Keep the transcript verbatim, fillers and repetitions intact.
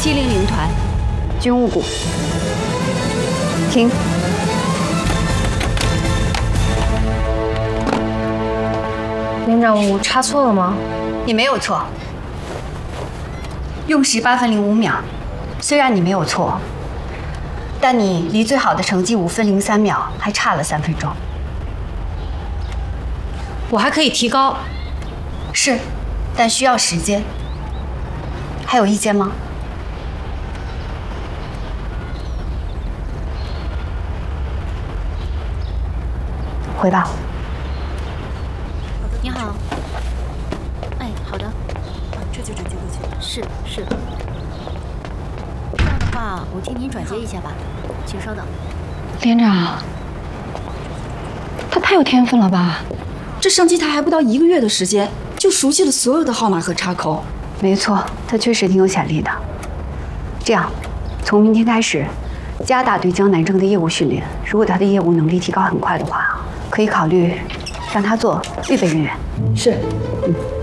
七零零团，军务部，停。 连长，我查错了吗？ 你没有错，用时八分零五秒。虽然你没有错，但你离最好的成绩五分零三秒还差了三分钟。 我还可以提高。 是，但需要时间。还有意见吗？回吧。 你好。哎，好的。这就转接过去。是是。这样的话，我替您转接一下吧，请稍等。 连长，他太有天分了吧？ 这上机台还不到一个月的时间，就熟悉了所有的号码和插口。 没错，他确实挺有潜力的。这样，从明天开始，加大对江南镇的业务训练。如果他的业务能力提高很快的话，可以考虑让他做预备人员。 是， 嗯。